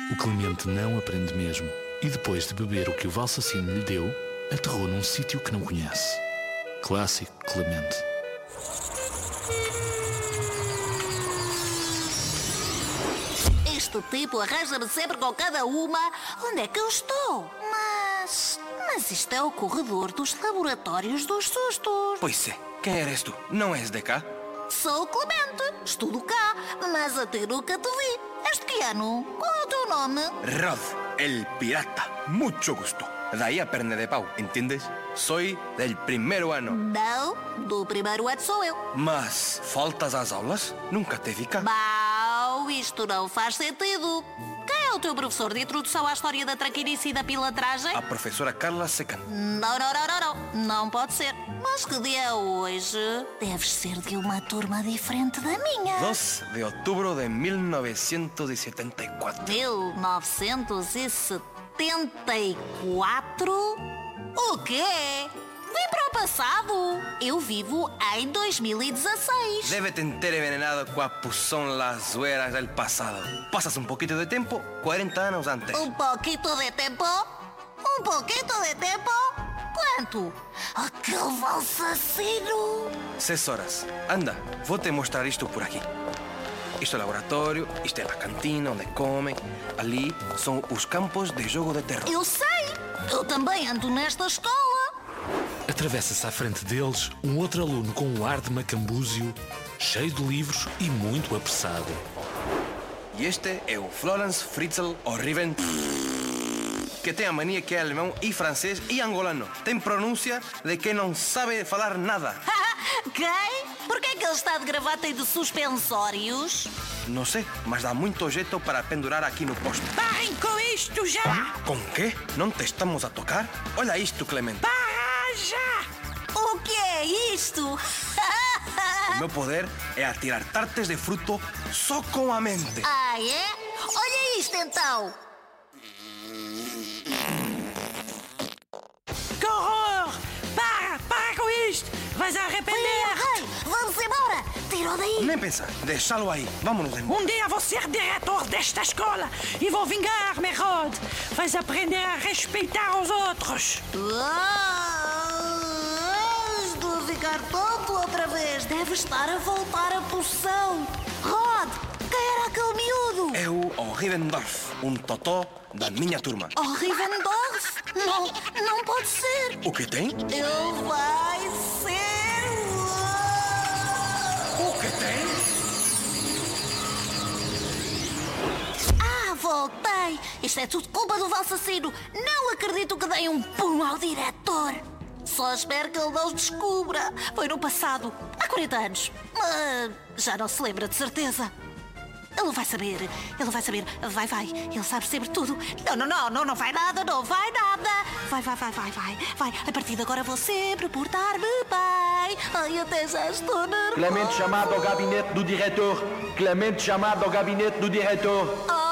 O Clemente não aprende mesmo e depois de beber o que o Valsacino lhe deu, aterrou num sítio que não conhece. Clássico Clemente. Este tipo arranja-me sempre com cada uma. Onde é que eu estou? Mas isto é o corredor dos laboratórios dos sustos. Pois é, quem eres tu? Não és de cá? Sou o Clemente, estudo cá, mas a ti nunca te vi. És de que ano? Qual é o teu nome? Rod, el pirata. Mucho gusto. Daí a perna de pau, entendes? Soy del primeiro ano. Não, do primeiro ano sou eu. Mas faltas às aulas? Nunca te vi cá. Mau, isto não faz sentido. Quem é o teu professor de introdução à história da traquinice e da pilantragem? A professora Carla Secan. Não pode ser. Mas que dia é hoje? Deves ser de uma turma diferente da minha. 2 de outubro de 1974. 1974? O quê? Vim para o passado. Eu vivo em 2016. Debe te ter envenenado com a puzón las zueras del pasado. Pasas un poquito de tiempo, 40 anos antes. Um pouquinho de tempo? Um pouquinho de tempo? Quanto? Aquele Valsacino. 6 horas. Anda, vou te mostrar isto por aqui. Isto é o laboratório, isto é a cantina onde comem. Ali são os campos de jogo de terror. Eu sei. Eu também ando nesta escola. Atravessa-se à frente deles um outro aluno com um ar de macambúzio, cheio de livros e muito apressado. E este é o Florence Fritzl O'Riven, que tem a mania que é alemão e francês e angolano. Tem pronúncia de quem não sabe falar nada. Quem? Por que é que ele está de gravata e de suspensórios? Não sei, mas dá muito jeito para pendurar aqui no posto. Parem com isto já! Com quê? Não te estamos a tocar? Olha isto, Clemente. Para já! O que é isto? O meu poder é atirar tartes de fruto só com a mente. Ah, é? Olha isto então. Que horror! Para com isto! Vais arrepender! Ei, vamos embora. Tira-o daí. Nem pensar, deixá-lo aí. Vamos-nos embora. Um dia vou ser diretor desta escola e vou vingar-me, Rod. Vais aprender a respeitar os outros. Estou a ficar tonto outra vez. Deve estar a voltar a poção. Rod, quem era aquele miúdo? É o Rivendorf, um totó da minha turma. Oh, Rivendorf? Não pode ser. O que tem? Ele vai ser... O que tem? Ah, voltei. Isto é tudo culpa do Valsacino. Não acredito que dei um pum ao diretor. Só espero que ele não os descubra. Foi no passado, há 40 anos. Mas já não se lembra de certeza. Ele vai saber. Vai. Ele sabe sempre tudo. Não vai nada. Vai. A partir de agora vou sempre portar-me bem. Ai, até já estou nervosa. Clemente chamado ao gabinete do diretor. Clemente chamado ao gabinete do diretor.